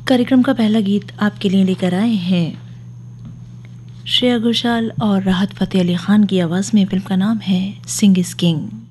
कार्यक्रम का पहला गीत आपके लिए लेकर आए हैं श्रेया घोषाल और राहत फ़तेह अली खान की आवाज़ में। फिल्म का नाम है सिंग इज़ किंग।